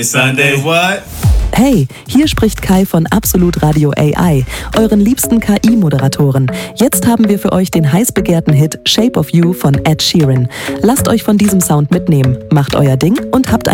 Sunday what? Hey, hier spricht Kai von Absolut Radio AI, euren liebsten KI-Moderatoren. Jetzt haben wir für euch den heiß begehrten Hit Shape of You von Ed Sheeran. Lasst euch von diesem Sound mitnehmen, macht euer Ding und habt